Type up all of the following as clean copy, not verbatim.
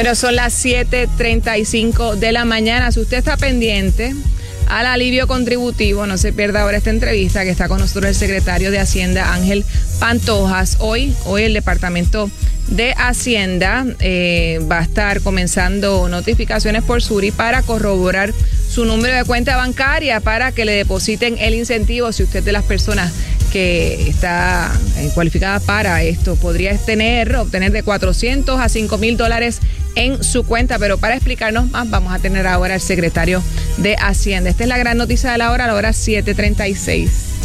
Bueno, son las 7:35 de la mañana. Si usted está pendiente al alivio contributivo, no se pierda ahora esta entrevista que está con nosotros el secretario de Hacienda, Ángel Pantojas. Hoy el Departamento de Hacienda va a estar comenzando notificaciones por Suri para corroborar su número de cuenta bancaria para que le depositen el incentivo. Si usted es de las personas que está cualificada para esto, podría obtener de $400 a $5,000 en su cuenta. Pero para explicarnos más, vamos a tener ahora al secretario de Hacienda. Esta es la gran noticia de la hora, a la hora 7:36.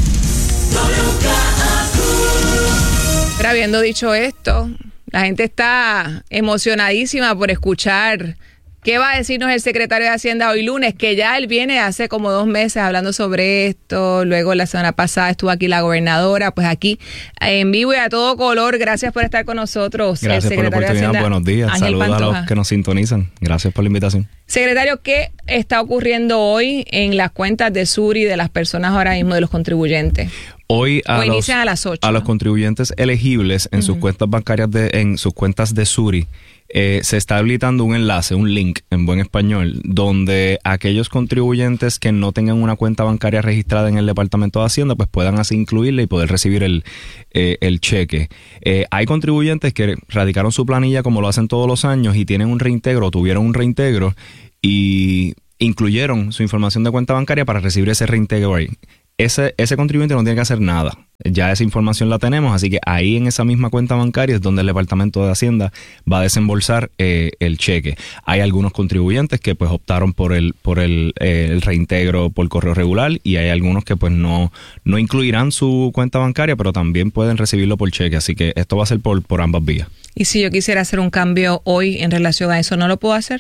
Pero habiendo dicho esto, la gente está emocionadísima por escuchar qué va a decirnos el secretario de Hacienda hoy lunes, que ya él viene hace como 2 meses hablando sobre esto. Luego la semana pasada estuvo aquí la gobernadora, pues aquí en vivo y a todo color. Gracias por estar con nosotros. Gracias por la oportunidad. Buenos días. Ángel Saludos Pantoja. a los que nos sintonizan. Gracias por la invitación. Secretario, ¿qué está ocurriendo hoy en las cuentas de Suri de las personas ahora mismo, de los contribuyentes? Hoy inician a las 8. A los contribuyentes elegibles en sus cuentas bancarias, en sus cuentas de Suri, se está habilitando un enlace, un link en buen español, donde aquellos contribuyentes que no tengan una cuenta bancaria registrada en el Departamento de Hacienda, pues puedan así incluirla y poder recibir el cheque. Hay contribuyentes que radicaron su planilla como lo hacen todos los años y tienen un reintegro, tuvieron un reintegro y incluyeron su información de cuenta bancaria para recibir ese reintegro ahí. Ese contribuyente no tiene que hacer nada. Ya esa información la tenemos, así que ahí en esa misma cuenta bancaria es donde el Departamento de Hacienda va a desembolsar el cheque. Hay algunos contribuyentes que pues optaron por el reintegro por correo regular y hay algunos que pues no incluirán su cuenta bancaria, pero también pueden recibirlo por cheque. Así que esto va a ser por ambas vías. ¿Y si yo quisiera hacer un cambio hoy en relación a eso, no lo puedo hacer?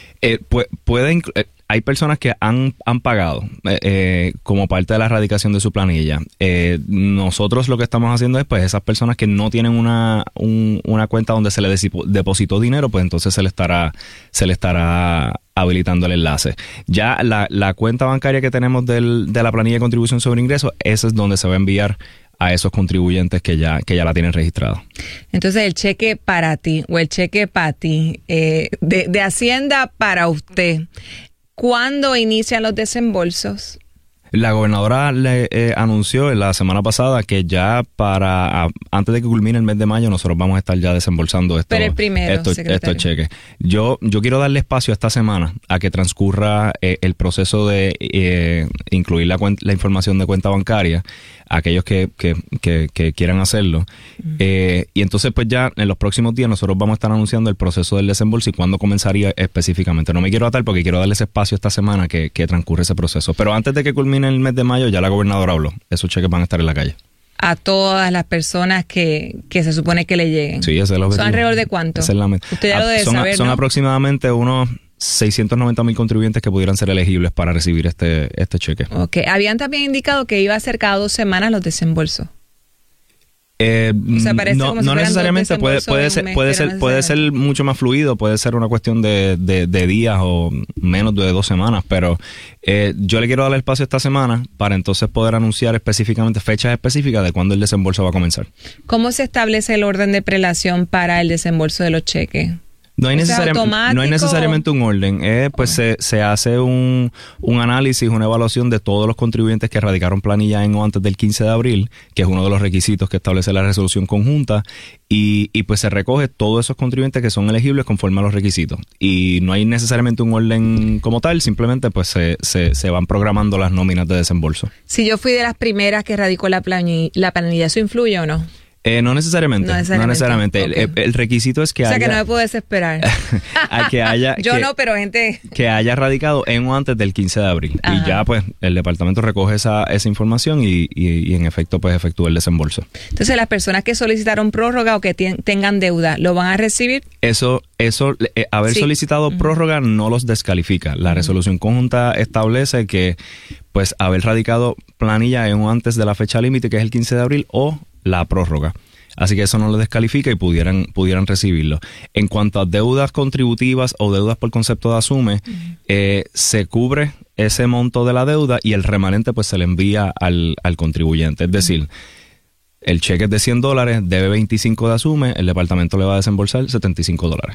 Hay personas que han pagado como parte de la erradicación de su planilla. Nosotros lo que estamos haciendo es, pues, esas personas que no tienen una cuenta donde se le depositó dinero, pues entonces se le estará habilitando el enlace. Ya la cuenta bancaria que tenemos de la planilla de contribución sobre ingresos, esa es donde se va a enviar a esos contribuyentes que ya la tienen registrada. Entonces, el cheque para ti o el cheque para ti, de Hacienda para usted, ¿cuándo inician los desembolsos? La gobernadora le anunció la semana pasada que ya antes de que culmine el mes de mayo nosotros vamos a estar ya desembolsando estos cheques. Yo quiero darle espacio esta semana a que transcurra el proceso de incluir la información de cuenta bancaria a aquellos que quieran hacerlo. Y entonces pues ya en los próximos días nosotros vamos a estar anunciando el proceso del desembolso y cuándo comenzaría específicamente. No me quiero atar porque quiero darle ese espacio esta semana que transcurre ese proceso. Pero antes de que culmine el mes de mayo, ya la gobernadora habló. Esos cheques van a estar en la calle. A todas las personas que se supone que le lleguen. Sí, ese es el objetivo. ¿Son alrededor de cuánto? Esa es la meta. Usted ya lo debe saber, Son ¿no? aproximadamente unos 690,000 contribuyentes que pudieran ser elegibles para recibir este cheque. Ok. Habían también indicado que iba a ser cada 2 semanas los desembolsos. O sea, no necesariamente, puede ser mucho más fluido, puede ser una cuestión de días o menos de 2 semanas, pero yo le quiero dar el espacio esta semana para entonces poder anunciar específicamente fechas específicas de cuándo el desembolso va a comenzar. ¿Cómo se establece el orden de prelación para el desembolso de los cheques? No hay necesariamente un orden. Pues se hace un análisis, una evaluación de todos los contribuyentes que radicaron planilla en o antes del 15 de abril, que es uno de los requisitos que establece la resolución conjunta, y pues se recoge todos esos contribuyentes que son elegibles conforme a los requisitos. Y no hay necesariamente un orden como tal, simplemente pues se van programando las nóminas de desembolso. Si yo fui de las primeras que radicó la planilla, ¿eso influye o no? No necesariamente. Okay. El requisito es que haya... O sea, que no me puedo desesperar. que haya... Yo no, pero gente... Que haya radicado en o antes del 15 de abril. Ajá. Y ya, pues, el departamento recoge esa información y en efecto, pues, efectúa el desembolso. Entonces, las personas que solicitaron prórroga o que tengan deuda, ¿lo van a recibir? Eso haber solicitado prórroga no los descalifica. La resolución conjunta establece que, pues, haber radicado planilla en o antes de la fecha límite, que es el 15 de abril, o la prórroga. Así que eso no lo descalifica y pudieran recibirlo. En cuanto a deudas contributivas o deudas por concepto de asume, se cubre ese monto de la deuda y el remanente pues se le envía al contribuyente. Es decir, el cheque es de $100, debe 25 de asume, el departamento le va a desembolsar $75.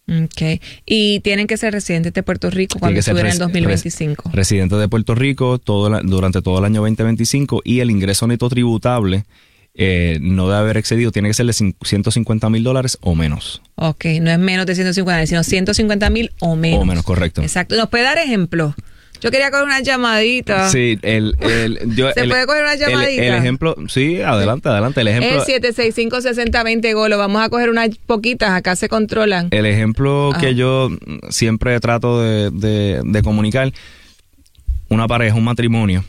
Okay. Y tienen que ser residentes de Puerto Rico cuando estuvieran en 2025. Residentes de Puerto Rico durante todo el año 2025 y el ingreso neto tributable no debe haber excedido, tiene que ser de $150,000 o menos. Ok, no es menos de 150,000, sino 150,000 o menos. O menos, correcto. Exacto. ¿Nos puede dar ejemplos? Yo quería coger una llamadita. Sí, ¿Se puede coger una llamadita? El ejemplo, sí, adelante. El ejemplo es 765-6020 Golo. Vamos a coger unas poquitas, acá se controlan. El ejemplo que yo siempre trato de comunicar, una pareja, un matrimonio,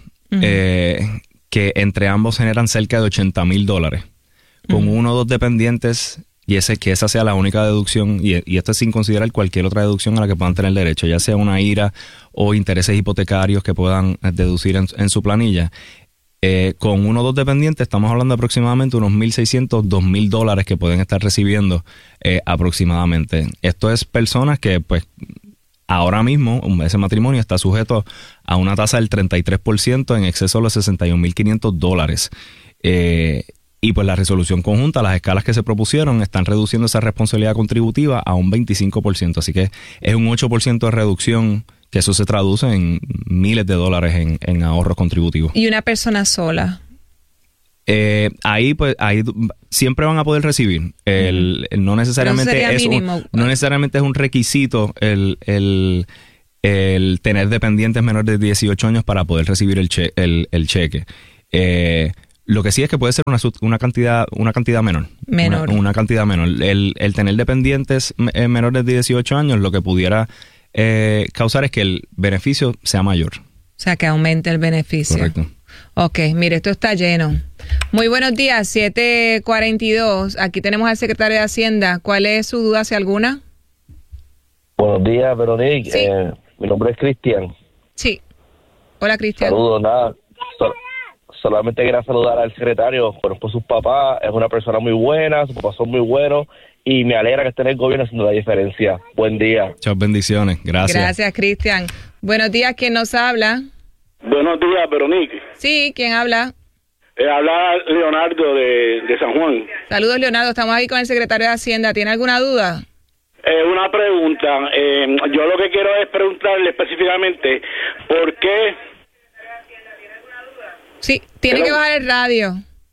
que entre ambos generan cerca de $80,000. Con uno o dos dependientes, y esa sea la única deducción, y esto es sin considerar cualquier otra deducción a la que puedan tener derecho, ya sea una IRA o intereses hipotecarios que puedan deducir en su planilla. Con uno o dos dependientes estamos hablando de aproximadamente unos $1,600, $2,000 que pueden estar recibiendo aproximadamente. Esto es personas que pues ahora mismo ese matrimonio está sujeto a una tasa del 33% en exceso de los $61,500. Y pues la resolución conjunta, las escalas que se propusieron, están reduciendo esa responsabilidad contributiva a un 25%. Así que es un 8% de reducción, que eso se traduce en miles de dólares en ahorros contributivos. ¿Y una persona sola? Ahí siempre van a poder recibir. No necesariamente es un requisito el tener dependientes menores de 18 años para poder recibir el cheque. Lo que sí es que puede ser una cantidad menor. Una cantidad menor. El tener dependientes menores de 18 años lo que pudiera causar es que el beneficio sea mayor. O sea, que aumente el beneficio. Correcto. Ok, mire, esto está lleno. Muy buenos días, 742. Aquí tenemos al secretario de Hacienda. ¿Cuál es su duda, si alguna? Buenos días, Veronique. Sí. Mi nombre es Cristian. Sí. Hola, Cristian. Saludos, nada. Solamente quería saludar al secretario por sus papás. Es una persona muy buena, sus papás son muy buenos y me alegra que esté en el gobierno haciendo la diferencia. Buen día. Muchas bendiciones. Gracias. Gracias, Cristian. Buenos días, ¿quién nos habla? Buenos días, Veronique. Sí, ¿quién habla? Habla Leonardo de San Juan. Saludos, Leonardo. Estamos aquí con el secretario de Hacienda. ¿Tiene alguna duda? Una pregunta. Yo lo que quiero es preguntarle específicamente por qué... Sí, tiene que bajar el radio.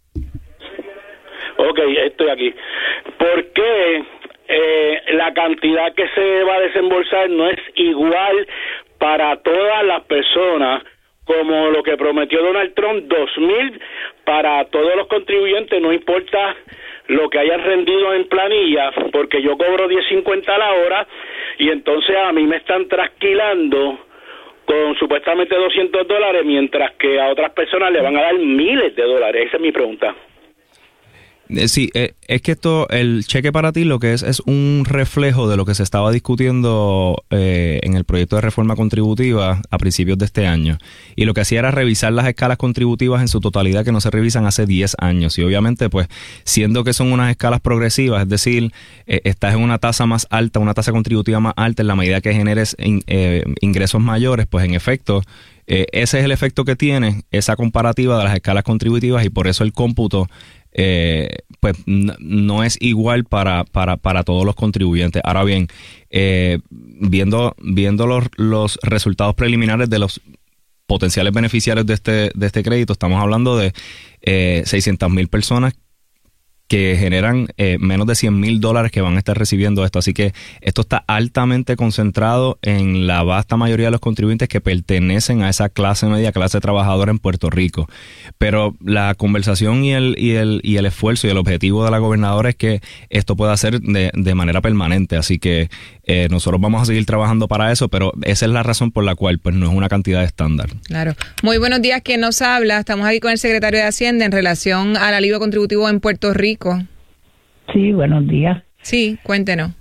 Ok, estoy aquí. ¿Por qué la cantidad que se va a desembolsar no es igual para todas las personas, como lo que prometió Donald Trump, 2,000 para todos los contribuyentes, no importa lo que hayan rendido en planilla, porque yo cobro $10.50 la hora y entonces a mí me están trasquilando con supuestamente $200, mientras que a otras personas le van a dar miles de dólares? Esa es mi pregunta. Sí, es que el cheque para ti lo que es un reflejo de lo que se estaba discutiendo en el proyecto de reforma contributiva a principios de este año. Y lo que hacía era revisar las escalas contributivas en su totalidad que no se revisan hace 10 años. Y obviamente, pues, siendo que son unas escalas progresivas, es decir, estás en una tasa más alta, una tasa contributiva más alta en la medida que generes ingresos mayores, pues en efecto, ese es el efecto que tiene esa comparativa de las escalas contributivas y por eso el cómputo pues no es igual para todos los contribuyentes. Ahora bien, viendo los resultados preliminares de los potenciales beneficiarios de este crédito, estamos hablando de 600,000 personas que generan menos de $100,000 que van a estar recibiendo esto. Así que esto está altamente concentrado en la vasta mayoría de los contribuyentes que pertenecen a esa clase media, clase trabajadora en Puerto Rico. Pero la conversación y el esfuerzo y el objetivo de la gobernadora es que esto pueda ser de manera permanente. Así que nosotros vamos a seguir trabajando para eso, pero esa es la razón por la cual pues no es una cantidad estándar. Claro. Muy buenos días, ¿quién nos habla? Estamos aquí con el secretario de Hacienda en relación al alivio contributivo en Puerto Rico. Sí, buenos días. Sí, cuéntenos.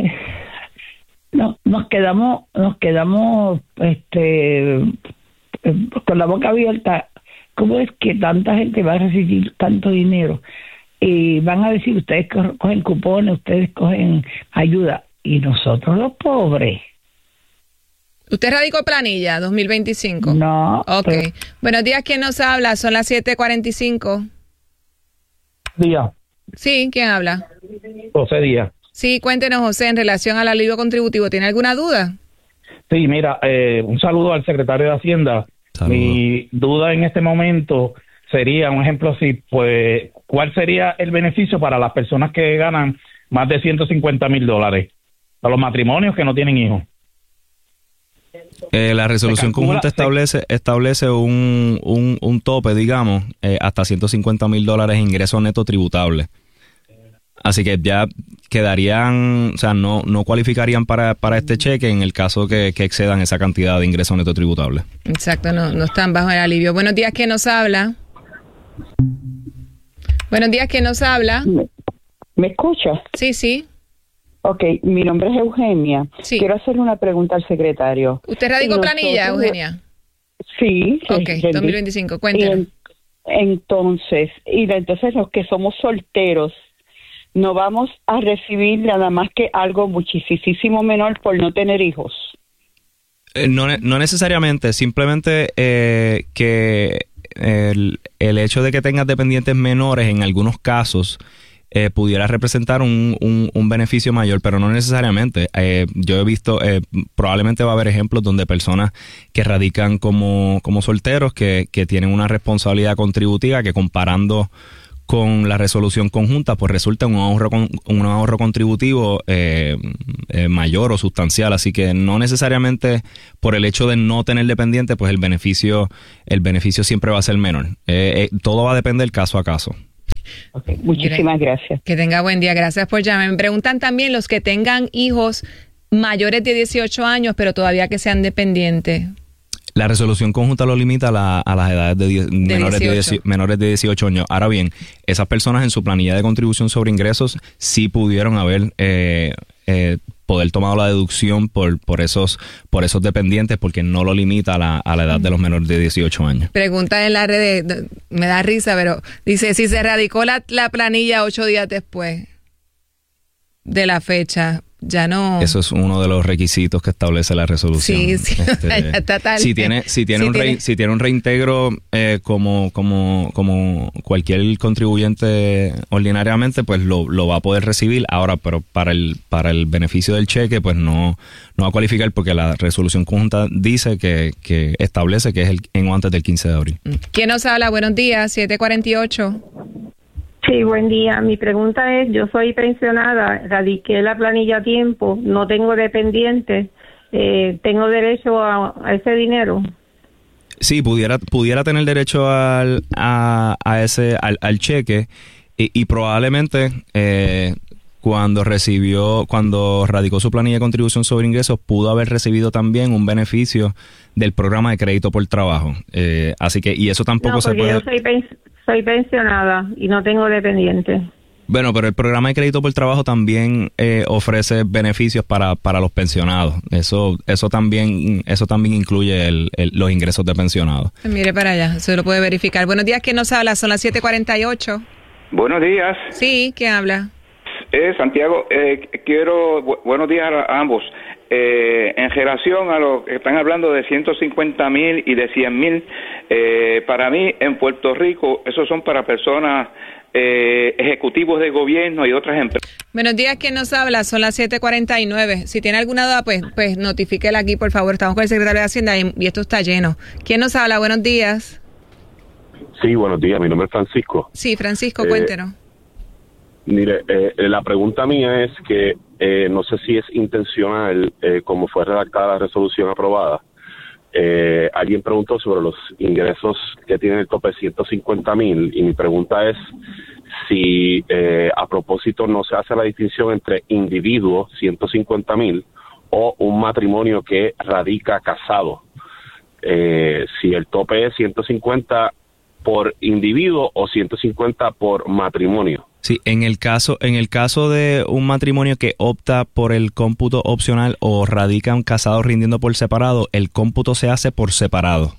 Nos quedamos con la boca abierta. ¿Cómo es que tanta gente va a recibir tanto dinero? Y van a decir, ustedes cogen cupones, ustedes cogen ayuda. Y nosotros los pobres. ¿Usted radicó planilla 2025? No. Ok. Pero... Buenos días, ¿quién nos habla? Son las 7:45. Díaz. Sí, ¿quién habla? José Díaz. Sí, cuéntenos, José, en relación al alivio contributivo. ¿Tiene alguna duda? Sí, mira, un saludo al secretario de Hacienda. Saludo. Mi duda en este momento sería, un ejemplo así, pues, ¿cuál sería el beneficio para las personas que ganan más de $150,000? Para los matrimonios que no tienen hijos. La resolución conjunta establece un tope, digamos, hasta $150,000 en ingreso neto tributable. Así que ya quedarían, o sea, no cualificarían para este cheque en el caso que excedan esa cantidad de ingreso neto tributable. Exacto, no están bajo el alivio. Buenos días, ¿quién nos habla? Buenos días, ¿quién nos habla? ¿Me escucha? Sí. Ok, mi nombre es Eugenia. Sí. Quiero hacerle una pregunta al secretario. ¿Usted radicó planilla, Eugenia? Sí. Ok, 2025, cuéntenos. Entonces los que somos solteros no vamos a recibir nada más que algo muchísimo menor por no tener hijos. No necesariamente, simplemente que el hecho de que tengas dependientes menores en algunos casos pudiera representar un beneficio mayor, pero no necesariamente. Yo he visto, probablemente va a haber ejemplos donde personas que radican como solteros que tienen una responsabilidad contributiva que comparando con la resolución conjunta, pues resulta un ahorro contributivo mayor o sustancial. Así que no necesariamente por el hecho de no tener dependiente, pues el beneficio siempre va a ser menor. Todo va a depender caso a caso. Okay, muchísimas gracias. Que tenga buen día. Gracias por llamar. Me preguntan también los que tengan hijos mayores de 18 años, pero todavía que sean dependientes. La resolución conjunta lo limita a las edades menores de 18 años. Ahora bien, esas personas en su planilla de contribución sobre ingresos sí pudieron haber poder tomar la deducción por esos dependientes, porque no lo limita a la edad de los menores de 18 años. Pregunta en la red, me da risa, pero dice, si se radicó la planilla 8 días después de la fecha, ya no. Eso es uno de los requisitos que establece la resolución. Sí. Ya está tal. Si tiene un reintegro como cualquier contribuyente ordinariamente, pues lo va a poder recibir. Ahora, pero para el beneficio del cheque, pues no va a cualificar, porque la resolución conjunta dice que establece que es en o antes del 15 de abril. ¿Quién nos habla? Buenos días, 748. Sí, buen día. Mi pregunta es, yo soy pensionada, radiqué la planilla a tiempo, no tengo dependientes, ¿tengo derecho a ese dinero? Sí, pudiera tener derecho al cheque y probablemente cuando radicó su planilla de contribución sobre ingresos pudo haber recibido también un beneficio del programa de crédito por trabajo. Así que, y eso tampoco se puede. Yo soy pensionada y no tengo dependientes. Bueno, pero el programa de crédito por trabajo también ofrece beneficios para los pensionados. Eso también incluye los ingresos de pensionados. Mire para allá, se lo puede verificar. Buenos días, ¿quién nos habla? Son las 7:48. Buenos días. Sí, ¿quién habla? Santiago, buenos días a ambos. En relación a lo que están hablando de 150,000 y de 100,000, para mí en Puerto Rico esos son para personas ejecutivos de gobierno y otras empresas. Buenos días, ¿quién nos habla? Son las 7:49. Si tiene alguna duda, pues notifíquela aquí, por favor. Estamos con el secretario de Hacienda y esto está lleno. ¿Quién nos habla? Buenos días. Sí, buenos días. Mi nombre es Francisco. Sí, Francisco, cuéntenos. Mire, la pregunta mía es que no sé si es intencional, como fue redactada la resolución aprobada. Alguien preguntó sobre los ingresos que tienen el tope de 150,000 y mi pregunta es si a propósito no se hace la distinción entre individuos 150,000 o un matrimonio que radica casado. Si el tope es 150 por individuo o 150 por matrimonio. Sí, en el caso de un matrimonio que opta por el cómputo opcional o radican casados rindiendo por separado, el cómputo se hace por separado.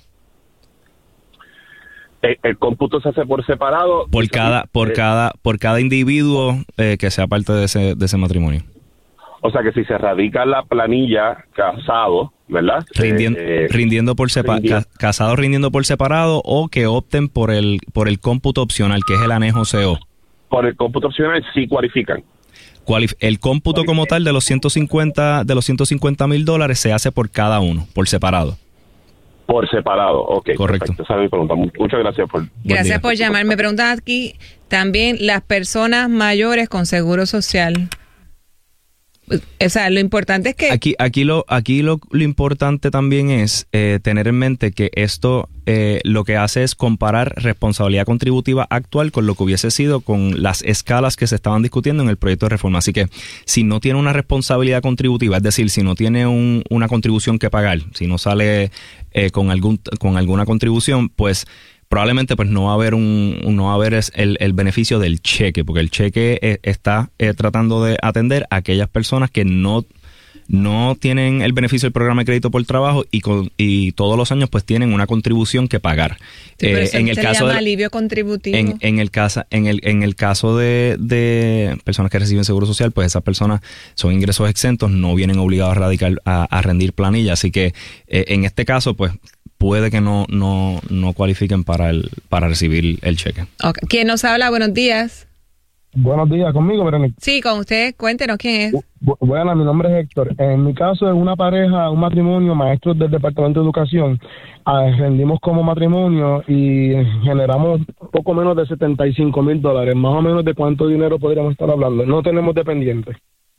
El cómputo se hace por separado por cada individuo que sea parte de ese matrimonio. O sea que si se radica la planilla casado, ¿verdad? Rindiendo por casados rindiendo por separado, o que opten por el cómputo opcional, que es el anejo CO. Por el cómputo opcional sí cualifican. El cómputo como tal de los 150 mil dólares se hace por cada uno, por separado. Por separado, ok. Correcto. Perfecto. Esa es mi pregunta. Muchas gracias por... Gracias por llamar. Me preguntan aquí también las personas mayores con seguro social. O sea, lo importante es que... Aquí lo importante también es tener en mente que esto lo que hace es comparar responsabilidad contributiva actual con lo que hubiese sido con las escalas que se estaban discutiendo en el proyecto de reforma. Así que si no tiene una responsabilidad contributiva, es decir, si no tiene una contribución que pagar, si no sale con alguna contribución, pues probablemente pues no va a haber el beneficio del cheque, porque el cheque está tratando de atender a aquellas personas que no tienen el beneficio del programa de crédito por trabajo y todos los años pues tienen una contribución que pagar. Sí, pero en el caso de alivio contributivo. En el caso de personas que reciben seguro social, pues esas personas son ingresos exentos, no vienen obligados a rendir planilla, así que en este caso pues puede que no cualifiquen para recibir el cheque. Okay. ¿Quién nos habla? Buenos días. Buenos días, ¿conmigo, Verónica? Sí, con usted. Cuéntenos quién es. Bueno, mi nombre es Héctor. En mi caso es una pareja, un matrimonio, maestros del Departamento de Educación. Rendimos como matrimonio y generamos poco menos de $75,000. Más o menos de cuánto dinero podríamos estar hablando. No tenemos dependientes.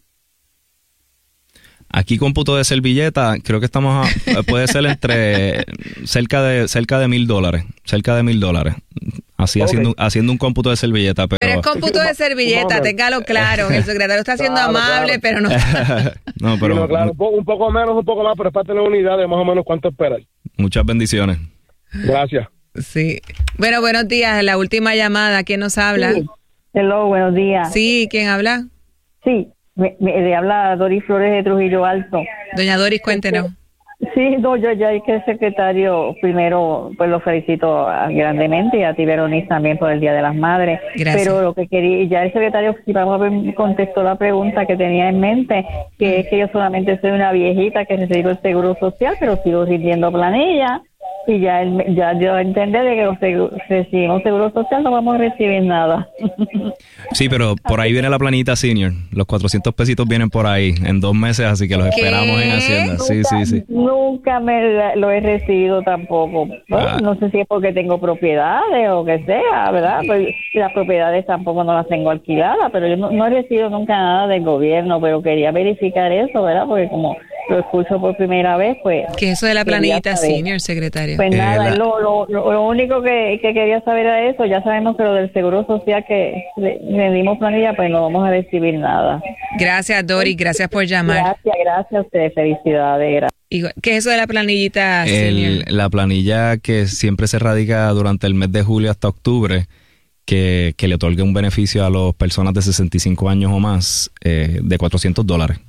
Aquí cómputo de servilleta, creo que puede ser entre cerca de $1,000, cerca de $1,000. Así okay. haciendo un cómputo de servilleta. Pero es cómputo de servilleta, téngalo claro. El secretario está siendo amable, pero no. No, pero claro, un poco menos, un poco más, pero es para tener una idea de más o menos cuánto esperar. Muchas bendiciones. Gracias. Sí. Bueno, buenos días. La última llamada, ¿quién nos habla? Sí. Hello, buenos días. Sí, ¿quién habla? Sí. Me habla Doris Flores de Trujillo Alto. Doña Doris, cuéntenos. Sí, no, yo ya que el secretario, primero, pues lo felicito grandemente y a ti, Verónica, también por el Día de las Madres. Gracias. Pero lo que quería, ya el secretario, si vamos a ver, contestó la pregunta que tenía en mente, que es que yo solamente soy una viejita que recibo el seguro social, pero sigo rindiendo planilla. Y ya yo entendí de que recibimos seguro social no vamos a recibir nada. Sí, pero por ahí viene la planillita senior. Los 400 pesitos vienen por ahí en 2 meses, así que los esperamos en Hacienda. Sí. Nunca lo he recibido tampoco. Bueno, no sé si es porque tengo propiedades o que sea, ¿verdad? Pues las propiedades tampoco no las tengo alquiladas, pero yo no he recibido nunca nada del gobierno, pero quería verificar eso, ¿verdad? Porque como lo escucho por primera vez, pues... ¿Qué es eso de la planillita senior, secretario? Pues nada, lo único que quería saber era eso. Ya sabemos que lo del seguro social que vendimos planilla, pues no vamos a recibir nada. Gracias, Doris, gracias por llamar. Gracias a ustedes, felicidades. ¿Qué es eso de la planillita senior? La planilla que siempre se radica durante el mes de julio hasta octubre, que le otorgue un beneficio a las personas de 65 años o más de $400.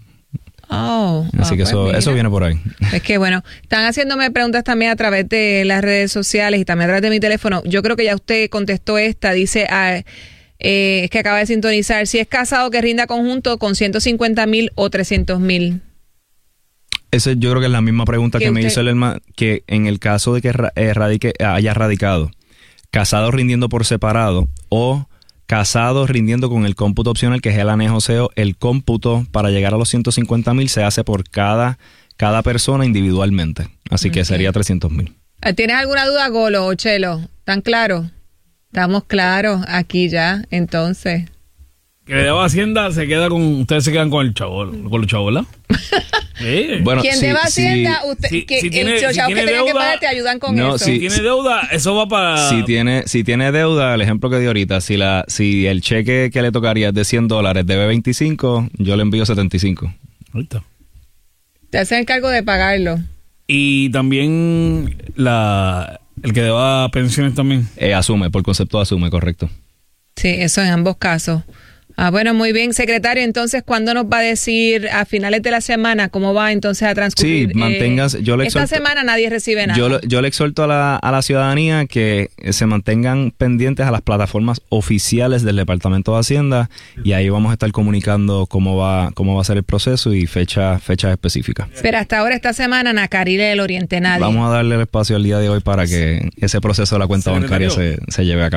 Así que eso viene por ahí. Es que bueno, están haciéndome preguntas también a través de las redes sociales y también a través de mi teléfono. Yo creo que ya usted contestó esta. Dice es que acaba de sintonizar. Si es casado, que rinda conjunto con 150,000 o 300,000. Ese yo creo que es la misma pregunta que me hizo el hermano, que en el caso de que haya radicado, casado rindiendo por separado o casado rindiendo con el cómputo opcional, que es el anejoseo, el cómputo para llegar a los 150,000 se hace por cada persona individualmente. Así que sería 300,000. ¿Tienes alguna duda, Golo o Chelo? ¿Están claros? Estamos claros aquí ya, entonces. Que deba Hacienda ustedes se quedan con el chavo, con los chavos, ¿verdad? Sí. Bueno, ¿quién deba Hacienda? Si tiene deuda, te ayudan con eso. Si tiene deuda, eso va para... Si tiene deuda, el ejemplo que di ahorita, si el cheque que le tocaría es de $100, debe 25, yo le envío 75. Ahorita. Te hacen el cargo de pagarlo. Y también el que deba pensiones también. Asume, por concepto asume, correcto. Sí, eso en ambos casos. Bueno, muy bien, secretario. Entonces, ¿cuándo nos va a decir a finales de la semana cómo va entonces a transcurrir? Sí, mantengas. Esta semana nadie recibe nada. Yo le exhorto a la ciudadanía que se mantengan pendientes a las plataformas oficiales del Departamento de Hacienda y ahí vamos a estar comunicando cómo va a ser el proceso y fechas específicas. Pero hasta ahora, esta semana, Nacarile del Oriente, nadie. Vamos a darle el espacio al día de hoy para que ese proceso de la cuenta bancaria se lleve a cabo.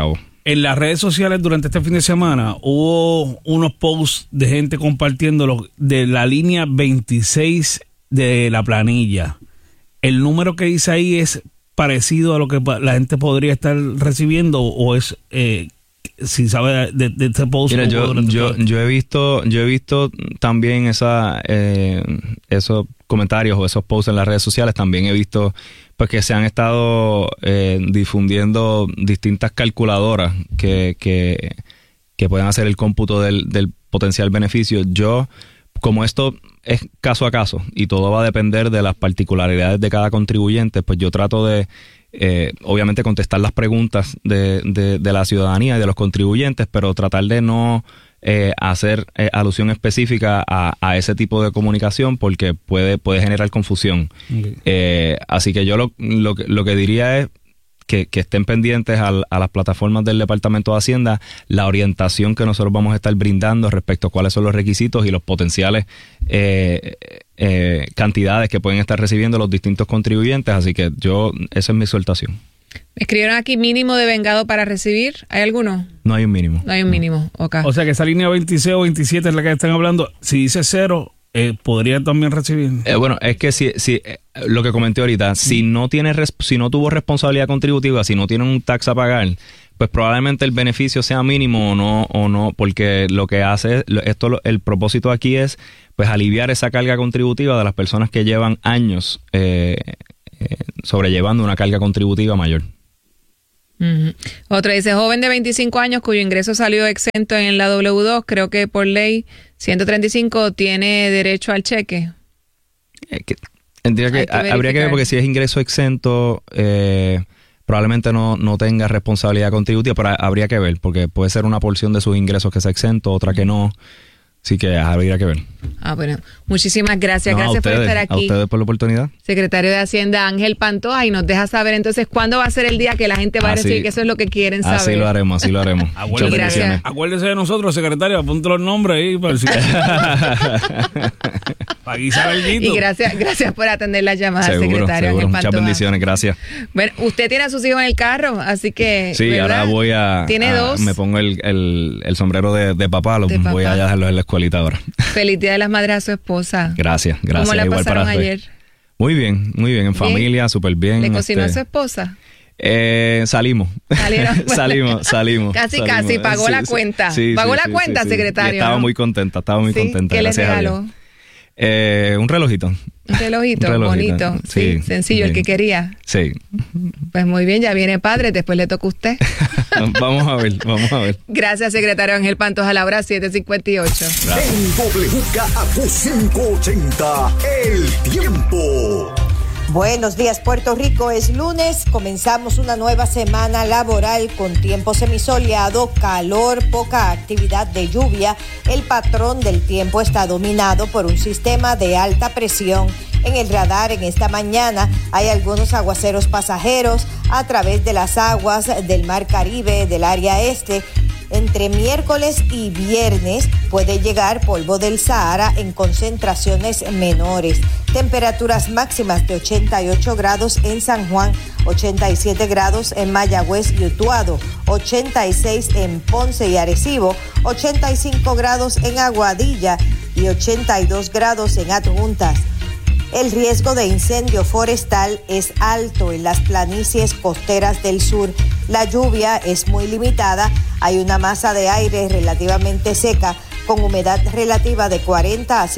En las redes sociales durante este fin de semana hubo unos posts de gente compartiéndolo de la línea 26 de la planilla. ¿El número que dice ahí es parecido a lo que la gente podría estar recibiendo o es si sabe de este post? Mira, yo he visto también esos comentarios o esos posts en las redes sociales. También he visto pues que se han estado difundiendo distintas calculadoras que pueden hacer el cómputo del potencial beneficio. Como esto es caso a caso y todo va a depender de las particularidades de cada contribuyente, pues yo trato de obviamente contestar las preguntas de la ciudadanía y de los contribuyentes, pero tratar de no hacer alusión específica a ese tipo de comunicación porque puede generar confusión. Okay. Así que yo lo que diría es que estén pendientes a las plataformas del Departamento de Hacienda, la orientación que nosotros vamos a estar brindando respecto a cuáles son los requisitos y los potenciales cantidades que pueden estar recibiendo los distintos contribuyentes. Así que esa es mi exhortación. Me escribieron aquí mínimo de vengado para recibir. ¿Hay alguno? No hay un mínimo. No hay un mínimo, ok. O sea que esa línea 26 o 27 es la que están hablando. Si dice 0... ¿podría también recibir? Bueno, es que si lo que comenté ahorita, si no tuvo responsabilidad contributiva, si no tiene un tax a pagar, pues probablemente el beneficio sea mínimo o no, porque lo que hace el propósito aquí es pues aliviar esa carga contributiva de las personas que llevan años sobrellevando una carga contributiva mayor. Uh-huh. Otra dice, joven de 25 años cuyo ingreso salió exento en la W2, creo que por ley 135 tiene derecho al cheque. Habría que ver porque si es ingreso exento, probablemente no tenga responsabilidad contributiva, pero habría que ver porque puede ser una porción de sus ingresos que sea exento, otra que no. Así que habría que ver. Bueno, muchísimas gracias. Gracias por estar aquí. A ustedes por la oportunidad. Secretario de Hacienda Ángel Pantoja, y nos deja saber entonces cuándo va a ser el día que la gente va a recibir, que eso es lo que quieren saber. Así lo haremos. Acuérdese de nosotros, secretario, apunte los nombres ahí para guisar el guito. Y gracias por atender la llamada, secretario Ángel Pantoja. Muchas bendiciones, gracias. Bueno, usted tiene a sus hijos en el carro, así que sí, ¿verdad? Ahora ¿Tiene dos? Me pongo el sombrero de papá, voy a dejarlos en la escuelita ahora. Feliz Día de las Madres a su esposa. Gracias. ¿Cómo la pasaron ayer? Muy bien, en familia, súper bien. ¿Le cocinó a su esposa? Salimos. Salimos. Casi, pagó la cuenta. Pagó la cuenta, secretario. Estaba muy contenta, ¿Qué le regaló? Un relojito. Un relojito bonito, sí, sencillo, el que quería. Sí. Pues muy bien, ya viene padre, después le toca a usted. Vamos a ver. Gracias, secretario Ángel Pantoja, a la hora 7:58. En WKAQ 580, El Tiempo. Buenos días, Puerto Rico. Es lunes, comenzamos una nueva semana laboral con tiempo semisoleado, calor, poca actividad de lluvia. El patrón del tiempo está dominado por un sistema de alta presión. En el radar en esta mañana hay algunos aguaceros pasajeros a través de las aguas del Mar Caribe del área este. Entre miércoles y viernes puede llegar polvo del Sahara en concentraciones menores. Temperaturas máximas de 88 grados en San Juan, 87 grados en Mayagüez y Utuado, 86 en Ponce y Arecibo, 85 grados en Aguadilla y 82 grados en Adjuntas. El riesgo de incendio forestal es alto en las planicies costeras del sur. La lluvia es muy limitada. Hay una masa de aire relativamente seca con humedad relativa de 40 a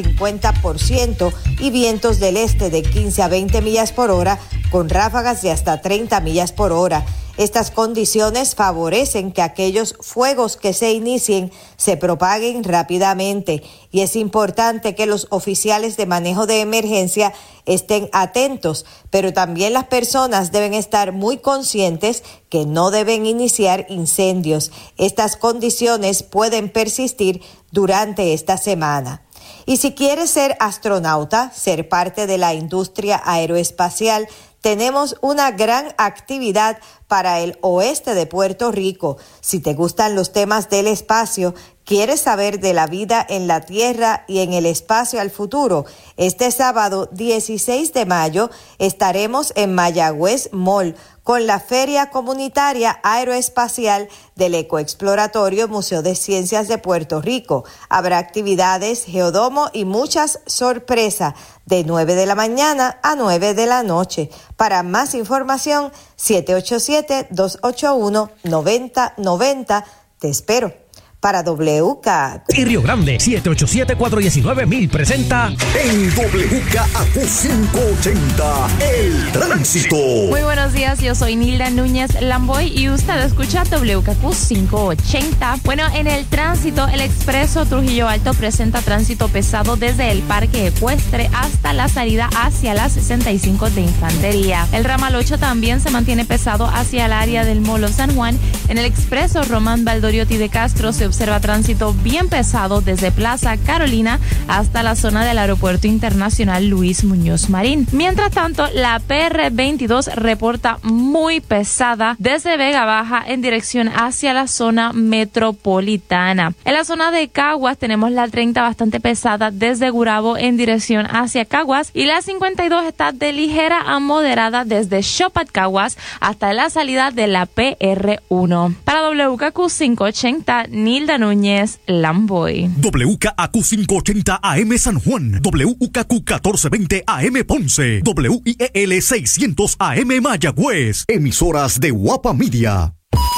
50% y vientos del este de 15 a 20 millas por hora con ráfagas de hasta 30 millas por hora. Estas condiciones favorecen que aquellos fuegos que se inicien se propaguen rápidamente y es importante que los oficiales de manejo de emergencia estén atentos, pero también las personas deben estar muy conscientes que no deben iniciar incendios. Estas condiciones pueden persistir durante esta semana. Y si quieres ser astronauta, ser parte de la industria aeroespacial, tenemos una gran actividad para el oeste de Puerto Rico. Si te gustan los temas del espacio, ¿Quieres saber de la vida en la Tierra y en el espacio al futuro? Este sábado 16 de mayo estaremos en Mayagüez Mall con la Feria Comunitaria Aeroespacial del Ecoexploratorio Museo de Ciencias de Puerto Rico. Habrá actividades, geodomo y muchas sorpresas de 9 de la mañana a 9 de la noche. Para más información, 787-281-9090. Te espero. Para WKAQ y Río Grande, 787-419-1000 presenta en WKAQ 580 El Tránsito. Muy buenos días, yo soy Nilda Núñez Lamboy y usted escucha WKAQ 580. Bueno, en el tránsito, el expreso Trujillo Alto presenta tránsito pesado desde el Parque Ecuestre hasta la salida hacia la 65 de Infantería. El ramal 8 también se mantiene pesado hacia el área del Molo San Juan. En el expreso Román Valdoriotti de Castro se observa tránsito bien pesado desde Plaza Carolina hasta la zona del Aeropuerto Internacional Luis Muñoz Marín. Mientras tanto, la PR22 reporta muy pesada desde Vega Baja en dirección hacia la zona metropolitana. En la zona de Caguas tenemos la 30 bastante pesada desde Gurabo en dirección hacia Caguas y la 52 está de ligera a moderada desde Chopat Caguas hasta la salida de la PR1. Para WKAQ 580, Nilda Núñez Lamboy. WKAQ 580 AM San Juan, WKAQ 1420 AM Ponce, WIEL 600 AM Mayagüez, emisoras de Guapa Media.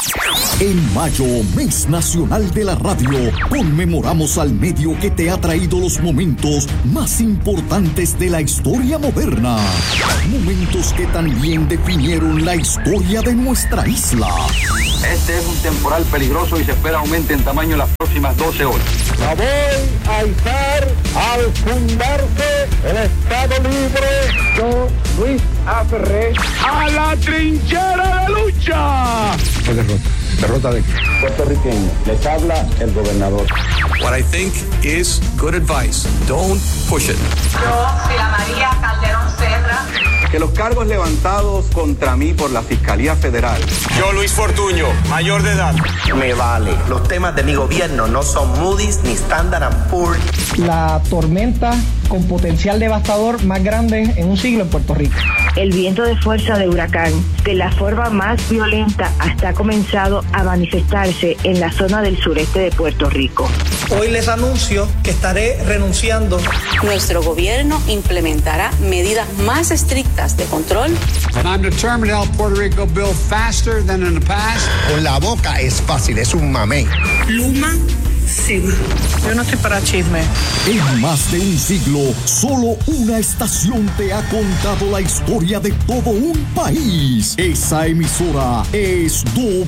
En mayo, Mes Nacional de la Radio, conmemoramos al medio que te ha traído los momentos más importantes de la historia moderna. Momentos que también definieron la historia de nuestra isla. Este es un temporal peligroso y se espera aumente en tamaño en las próximas 12 horas. La voy a izar al fundarse el Estado Libre. Yo, Luis A. Ferré, a la trinchera de lucha. ¿Derrota de qué? Puertorriqueño, les habla el gobernador. What I think is good advice. Don't push it. Yo, Sila María Calderón Serra. Que los cargos levantados contra mí por la Fiscalía Federal. Yo, Luis Fortuño, mayor de edad. Me vale. Los temas de mi gobierno no son Moody's ni Standard & Poor's. La tormenta con potencial devastador más grande en un siglo en Puerto Rico. El viento de fuerza de huracán, de la forma más violenta, hasta ha comenzado a manifestarse en la zona del sureste de Puerto Rico. Hoy les anuncio que estaré renunciando. Nuestro gobierno implementará medidas más estrictas de control. And I'm determined to help Puerto Rico build faster than in the past. Con la boca es fácil, es un mamey. Luma Sí. Yo no estoy para chisme. En más de un siglo, solo una estación te ha contado la historia de todo un país. Esa emisora es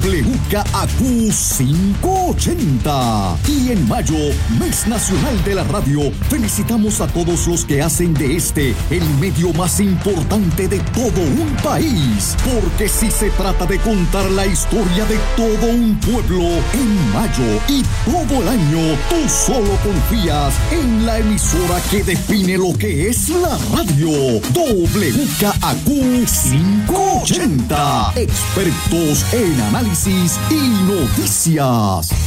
WKAQ 580. Y en mayo, Mes Nacional de la Radio, felicitamos a todos los que hacen de este el medio más importante de todo un país. Porque si se trata de contar la historia de todo un pueblo, en mayo y todo el año, tú solo confías en la emisora que define lo que es la radio. WKAQ 580. Expertos en análisis y noticias.